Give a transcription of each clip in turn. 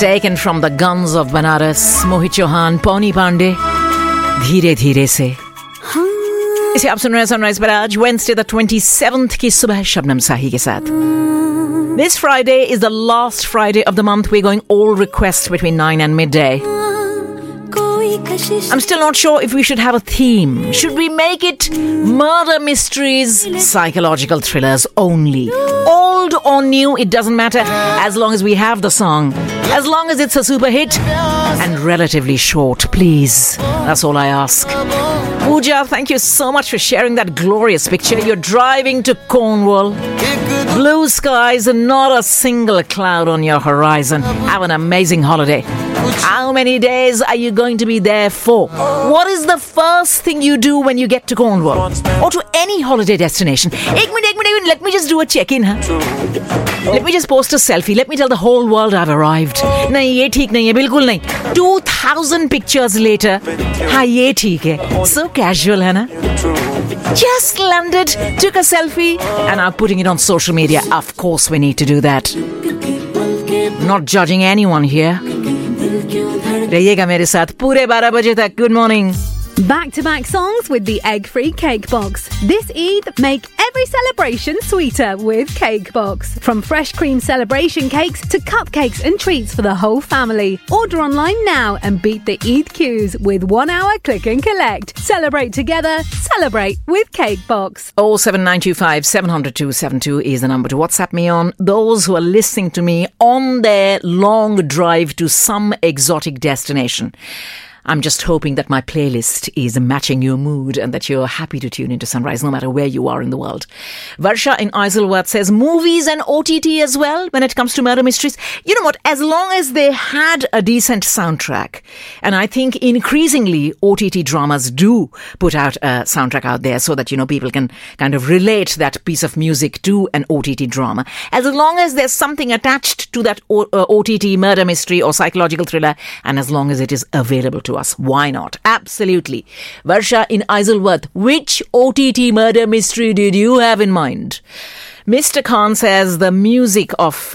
Taken from the Guns of Banaras, Mohit Chauhan, Pawnee Pandey, धीरे धीरे से. इसे आप सुन रहे हैं सनराइज पर आज Wednesday the 27th की सुबह शबनम साही के साथ. This Friday is the last Friday of the month. We're going all requests between 9 and midday. I'm still not sure if we should have a theme. Should we make it murder mysteries, psychological thrillers only? Old or new, it doesn't matter as long as we have the song. As long as it's a super hit and relatively short, please. That's all I ask. Pooja, thank you so much for sharing that glorious picture. You're driving to Cornwall. Blue skies and not a single cloud on your horizon. Have an amazing holiday. How many days are you going to be there for? What is the first thing you do when you get to Cornwall? Or to any holiday destination? Ek minute, let me just do a check-in, huh? Let me just post a selfie. Let me tell the whole world I've arrived. Nahi, ye theek nahi hai, bilkul nahi. 2,000 pictures later. Ha, ye theek hai. So casual, hai na? Just landed, took a selfie, and are putting it on social media. Of course we need to do that. Not judging anyone here. रहिएगा मेरे साथ पूरे 12 बजे तक. Good morning. Back-to-back songs with the egg-free Cake Box. This Eid, make every celebration sweeter with Cake Box. From fresh cream celebration cakes to cupcakes and treats for the whole family. Order online now and beat the Eid queues with 1 hour click and collect. Celebrate together. Celebrate with Cake Box. 07925 700 272 is the number to WhatsApp me on. Those who are listening to me on their long drive to some exotic destination. I'm just hoping that my playlist is matching your mood and that you're happy to tune into Sunrise no matter where you are in the world. Varsha in Isleworth says movies and OTT as well when it comes to murder mysteries. You know what? As long as they had a decent soundtrack, and I think increasingly OTT dramas do put out a soundtrack out there so that, you know, people can kind of relate that piece of music to an OTT drama. As long as there's something attached to that OTT murder mystery or psychological thriller, and as long as it is available to us. Why not? Absolutely. Varsha in Isleworth, which OTT murder mystery did you have in mind? Mr. Khan says the music of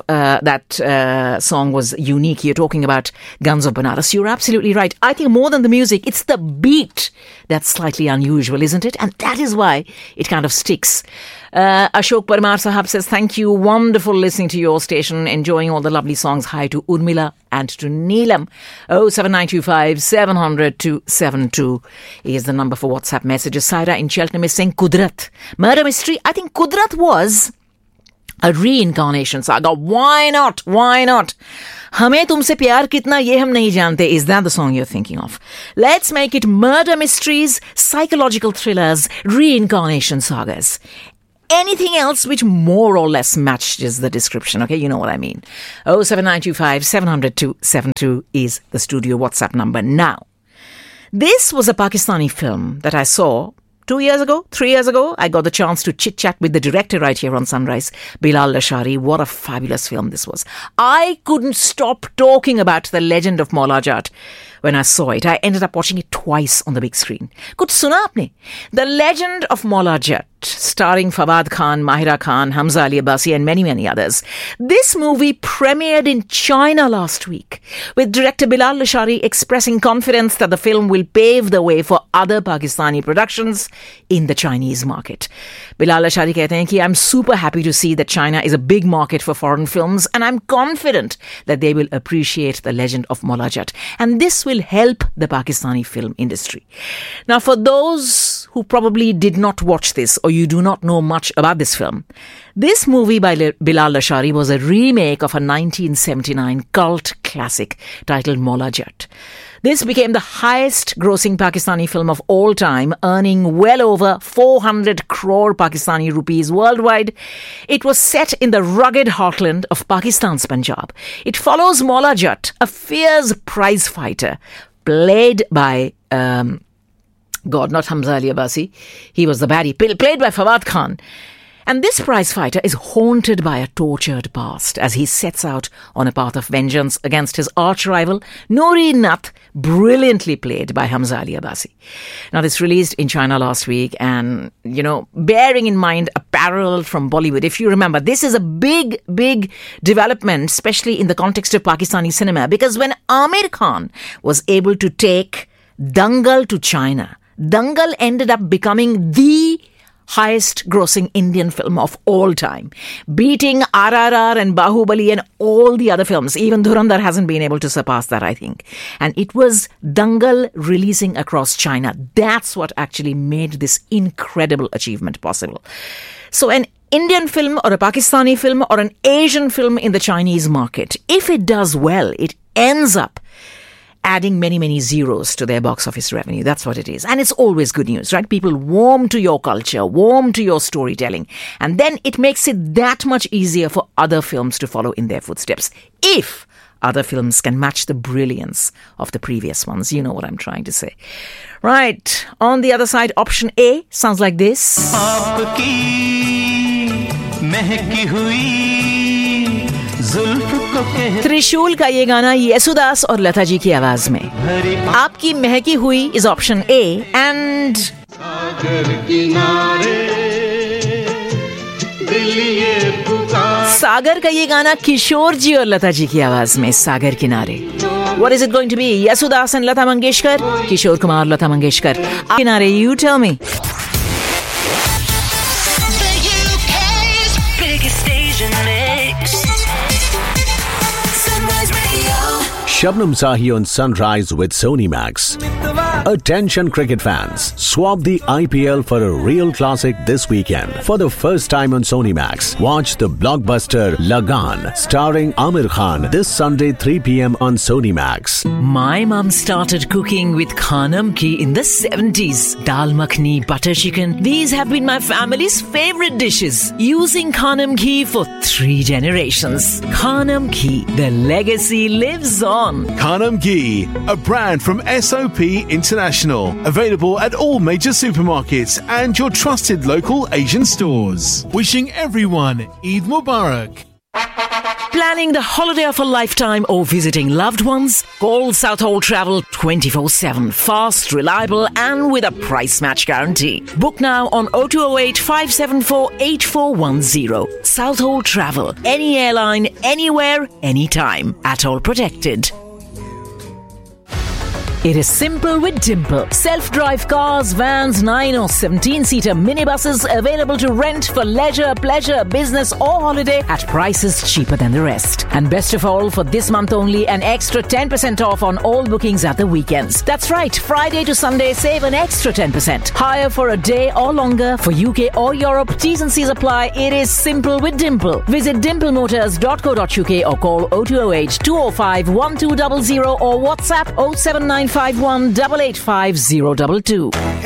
that song was unique. You're talking about Guns of Banaras. You're absolutely right. I think more than the music, it's the beat that's slightly unusual, isn't it? And that is why it kind of sticks. Ashok Parmar Sahab says, thank you. Wonderful listening to your station. Enjoying all the lovely songs. Hi to Urmila and to Neelam. 07925 700 272 is the number for WhatsApp messages. Saira in Cheltenham is saying Kudrat. Murder mystery. I think Kudrat was a reincarnation saga. Why not? Why not? हमें तुमसे प्यार कितना ये हम नहीं जानते. Is that the song you're thinking of? Let's make it murder mysteries, psychological thrillers, reincarnation sagas. Anything else which more or less matches the description, okay? You know what I mean. 07925 700 272 is the studio WhatsApp number. Now, this was a Pakistani film that I saw 2 years ago, 3 years ago. I got the chance to chit-chat with the director right here on Sunrise, Bilal Lashari. What a fabulous film this was. I couldn't stop talking about the legend of Maula Jat when I saw it. I ended up watching it twice on the big screen. Kuch suna aapne? The Legend of Maula Jat, starring Fawad Khan, Mahira Khan, Hamza Ali Abbasi and many, many others. This movie premiered in China last week, with director Bilal Lashari expressing confidence that the film will pave the way for other Pakistani productions in the Chinese market. Bilal Lashari कहते हैं कि I'm super happy to see that China is a big market for foreign films, and I'm confident that they will appreciate the Legend of Maula Jat. And this will help the Pakistani film industry. Now, for those who probably did not watch this or you do not know much about this film, this movie by Bilal Lashari was a remake of a 1979 cult classic titled Maula Jat. This became the highest grossing Pakistani film of all time, earning well over 400 crore Pakistani rupees worldwide. It was set in the rugged heartland of Pakistan's Punjab. It follows Maula Jat, a fierce prize fighter, played by not Hamza Ali Abbasi. He was the baddie. Played by Fawad Khan. And this prize fighter is haunted by a tortured past as he sets out on a path of vengeance against his arch-rival, Nouri Nath, brilliantly played by Hamza Ali Abbasi. Now, this released in China last week and, bearing in mind a parallel from Bollywood, if you remember, this is a big, big development, especially in the context of Pakistani cinema, because when Amir Khan was able to take Dangal to China, Dangal ended up becoming the highest grossing Indian film of all time, beating RRR and Bahubali and all the other films. Even Dhurandhar hasn't been able to surpass that, I think. And it was Dangal releasing across China. That's what actually made this incredible achievement possible. So an Indian film or a Pakistani film or an Asian film in the Chinese market, if it does well, it ends up adding many, many zeros to their box office revenue. That's what it is. And it's always good news, right? People warm to your culture, warm to your storytelling. And then it makes it that much easier for other films to follow in their footsteps. If other films can match the brilliance of the previous ones. You know what I'm trying to say. Right. On the other side, option A sounds like this. त्रिशूल का ये गाना येसुदास और लता जी की आवाज में आपकी महकी हुई इज ऑप्शन ए एंड सागर का ये गाना किशोर जी और लता जी की आवाज में सागर किनारे What is it going to be? Yesudas and Lata Mangeshkar, Kishore Kumar, Lata Mangeshkar. किनारे, you tell me. Shabnam Sahi on Sunrise with Sony Max. Attention cricket fans, swap the IPL for a real classic this weekend. For the first time on Sony Max, watch the blockbuster Lagan starring Amir Khan this Sunday 3 p.m. on Sony Max. My mum started cooking with Khanam Ki in the 70s. Dal makhni, butter chicken. These have been my family's favorite dishes. Using Khanam Ki for 3 generations. Khanam Ki, the legacy lives on. Khanam Ghee, a brand from SOP International. Available at all major supermarkets and your trusted local Asian stores. Wishing everyone Eid Mubarak. Planning the holiday of a lifetime or visiting loved ones? Call Southhold Travel 24/7. Fast, reliable and with a price match guarantee. Book now on 0208 574 8410. Southhold Travel. Any airline, anywhere, anytime. At all protected. It is simple with Dimple. Self-drive cars, vans, 9 or 17-seater minibuses available to rent for leisure, pleasure, business or holiday at prices cheaper than the rest. And best of all, for this month only, an extra 10% off on all bookings at the weekends. That's right, Friday to Sunday, save an extra 10%. Hire for a day or longer for UK or Europe. T's and C's apply. It is simple with Dimple. Visit dimplemotors.co.uk or call 0208 205 1200 or WhatsApp 07951 885 022.